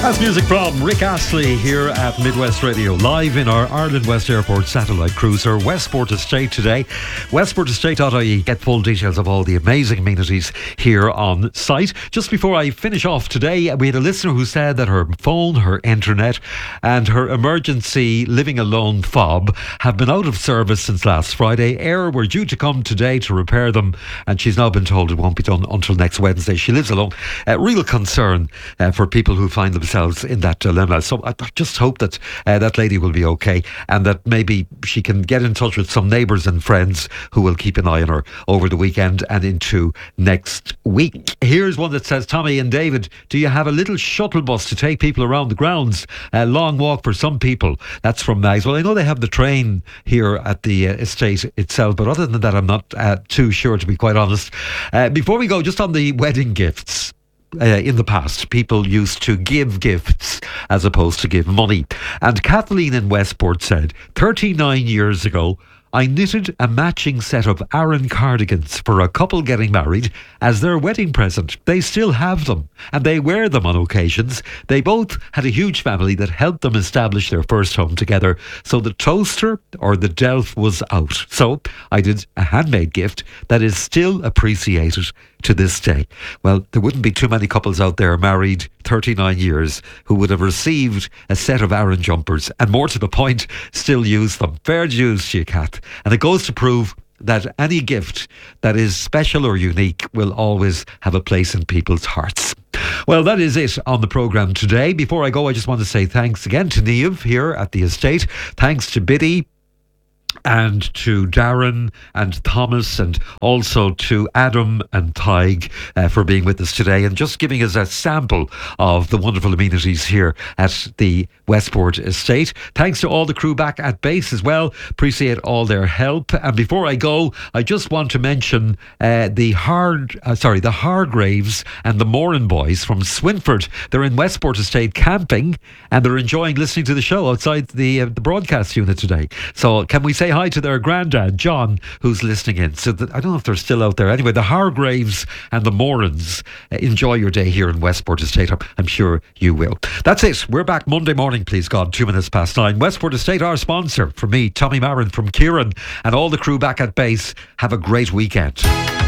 That's music from Rick Astley here at Midwest Radio, live in our Ireland West Airport satellite cruiser, Westport Estate today. Westportestate.ie. Get full details of all the amazing amenities here on site. Just before I finish off today, we had a listener who said that her phone, her internet and her emergency living alone fob have been out of service since last Friday. Air were due to come today to repair them, and she's now been told it won't be done until next Wednesday. She lives alone. Real concern for people who find themselves in that dilemma. So I just hope that that lady will be okay, and that maybe she can get in touch with some neighbours and friends who will keep an eye on her over the weekend and into next week. Here's one that says, Tommy and David, do you have a little shuttle bus to take people around the grounds? A long walk for some people. That's from Mags. Well, I know they have the train here at the estate itself, but other than that, I'm not too sure, to be quite honest. Before we go, just on the wedding gifts. In the past, people used to give gifts as opposed to give money. And Kathleen in Westport said, 39 years ago, I knitted a matching set of Aran cardigans for a couple getting married as their wedding present. They still have them, and they wear them on occasions. They both had a huge family that helped them establish their first home together, so the toaster or the delf was out. So I did a handmade gift that is still appreciated to this day. Well, there wouldn't be too many couples out there married 39 years who would have received a set of Aran jumpers, and more to the point, still use them. Fair dues to you, Kath. And it goes to prove that any gift that is special or unique will always have a place in people's hearts. Well, that is it on the programme today. Before I go, I just want to say thanks again to Niamh here at the estate. Thanks to Biddy, and to Darren and Thomas, and also to Adam and Tig for being with us today and just giving us a sample of the wonderful amenities here at the Westport Estate. Thanks to all the crew back at base as well. Appreciate all their help. And before I go, I just want to mention the Hargraves and the Moran boys from Swinford. They're in Westport Estate camping, and they're enjoying listening to the show outside the broadcast unit today. So can we say hi to their granddad, John, who's listening in? So I don't know if they're still out there. Anyway, the Hargraves and the Morans, enjoy your day here in Westport Estate. I'm sure you will. That's it. We're back Monday morning, please God, 9:02. Westport Estate, our sponsor. From me, Tommy Marin, from Kieran and all the crew back at base, have a great weekend.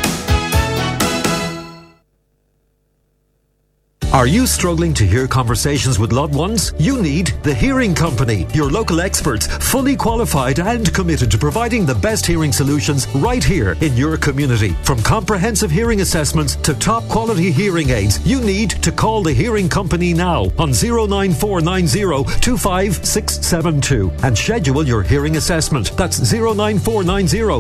Are you struggling to hear conversations with loved ones? You need The Hearing Company, your local experts, fully qualified and committed to providing the best hearing solutions right here in your community. From comprehensive hearing assessments to top quality hearing aids, you need to call The Hearing Company now on 09490 25672 and schedule your hearing assessment. That's 09490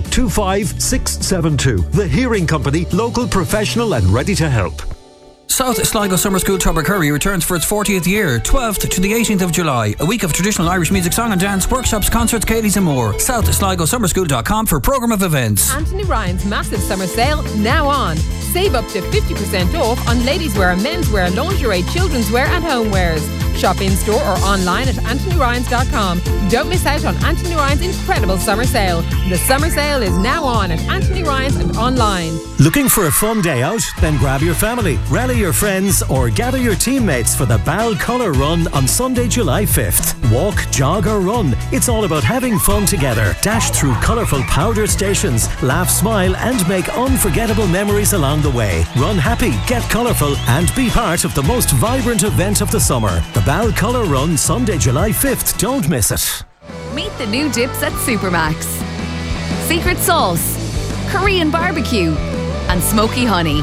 25672. The Hearing Company, local, professional and ready to help. South Sligo Summer School Tubbercurry returns for its 40th year, 12th to the 18th of July. A week of traditional Irish music, song and dance, workshops, concerts, Katie's and more. SouthSligoSummerSchool.com for programme of events. Anthony Ryan's massive summer sale now on. Save up to 50% off on ladies' wear, men's wear, lingerie, children's wear and homewares. Shop in store or online at AnthonyRyans.com. Don't miss out on Anthony Ryan's incredible summer sale. The summer sale is now on at Anthony Ryan's and online. Looking for a fun day out? Then grab your family, rally your friends or gather your teammates for the Bal Colour Run on Sunday, July 5th. Walk, jog or run. It's all about having fun together. Dash through colourful powder stations, laugh, smile and make unforgettable memories along the way. Run happy, get colourful and be part of the most vibrant event of the summer. The Bal Colour Run, Sunday, July 5th. Don't miss it. Meet the new dips at Supermax. Secret sauce, Korean barbecue and smoky honey.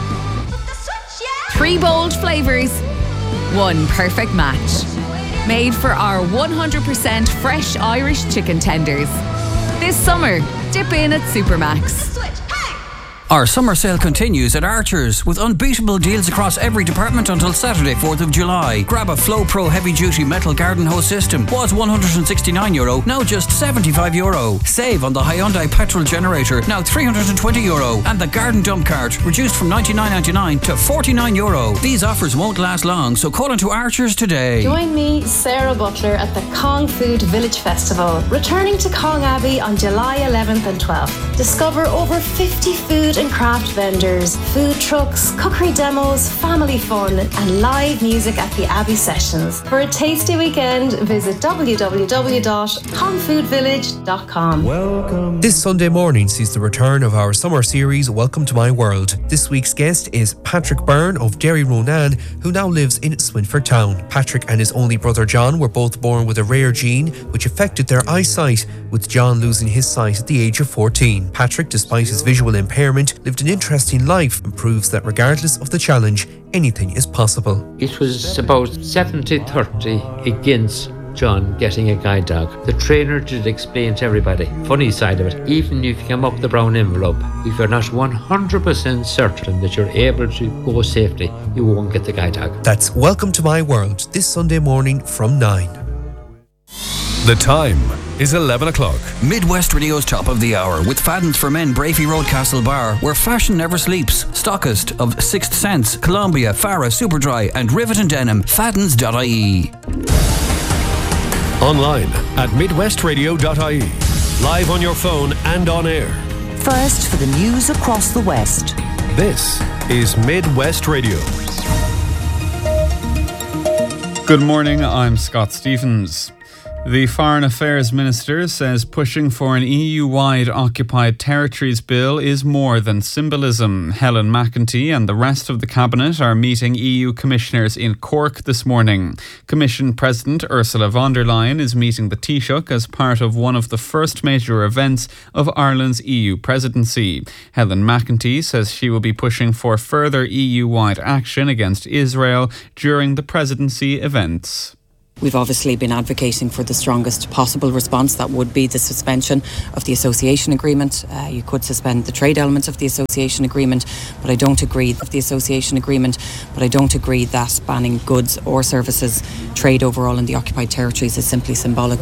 3 bold flavours, 1 perfect match. Made for our 100% fresh Irish chicken tenders. This summer, dip in at Supermax. Our summer sale continues at Archer's with unbeatable deals across every department until Saturday, 4th of July. Grab a Flow Pro heavy-duty metal garden hose system. Was €169, now just €75. Save on the Hyundai petrol generator, now €320. And the garden dump cart, reduced from €99.99 to €49. These offers won't last long, so call into Archer's today. Join me, Sarah Butler, at the Kong Food Village Festival, returning to Kong Abbey on July 11th and 12th. Discover over 50 food and craft vendors, food trucks, cookery demos, family fun and live music at the Abbey Sessions. For a tasty weekend, visit www.kongfoodvillage.com. This Sunday morning sees the return of our summer series Welcome to My World. This week's guest is Patrick Byrne of Derry Ronan, who now lives in Swinford Town. Patrick and his only brother John were both born with a rare gene which affected their eyesight, with John losing his sight at the age of 14. Patrick, despite his visual impairment, lived an interesting life and proves that regardless of the challenge, anything is possible. It was about 70-30 against John getting a guide dog. The trainer did explain to everybody, funny side of it, even if you come up the brown envelope, if you're not 100% certain that you're able to go safely, you won't get the guide dog. That's Welcome to My World, this Sunday morning from 9. The time is 11 o'clock. Midwest Radio's top of the hour with Fadden's for Men, Brafey Road, Castle Bar, where fashion never sleeps. Stockist of Sixth Sense, Columbia, Farah, Superdry and Rivet and Denim. Faddens.ie. Online at midwestradio.ie. Live on your phone and on air. First for the news across the West. This is Midwest Radio. Good morning, I'm Scott Stephens. The Foreign Affairs Minister says pushing for an EU-wide occupied territories bill is more than symbolism. Helen McEntee and the rest of the Cabinet are meeting EU commissioners in Cork this morning. Commission President Ursula von der Leyen is meeting the Taoiseach as part of one of the first major events of Ireland's EU presidency. Helen McEntee says she will be pushing for further EU-wide action against Israel during the presidency events. We've obviously been advocating for the strongest possible response. That would be the suspension of the association agreement. You could suspend the trade elements of the association agreement, but I don't agree that banning goods or services trade overall in the occupied territories is simply symbolic.